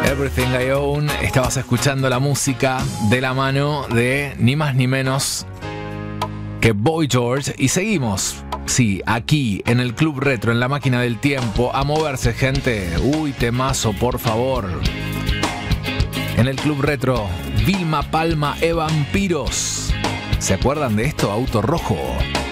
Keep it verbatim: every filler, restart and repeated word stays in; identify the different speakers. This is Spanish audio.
Speaker 1: Everything I Own. Estabas escuchando la música de la mano de ni más ni menos que Boy George. Y seguimos, sí, aquí en el Club Retro, en la máquina del tiempo. A moverse, gente. Uy, temazo, por favor. En el Club Retro, Vilma Palma e Vampiros. ¿Se acuerdan de esto? Auto Rojo.